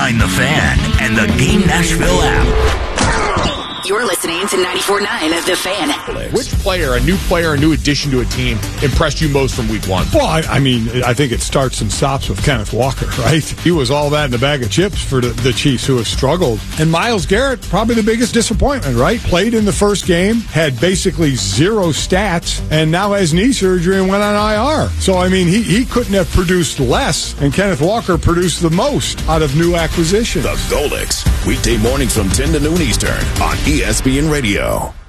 99.9 The Fan and the Game Nashville app. You're listening to 94.9 The Fan. Which player, a new addition to a team, impressed you most from week one? Well, I mean, I think it starts and stops with Kenneth Walker, right? He was all that in a bag of chips for the Chiefs, who have struggled. And Myles Garrett, probably the biggest disappointment, right? Played in the first game, had basically zero stats, and now has knee surgery and went on IR. So, I mean, he couldn't have produced less, and Kenneth Walker produced the most out of new acquisitions. The Golix, weekday mornings from 10 to noon Eastern on ESPN Radio.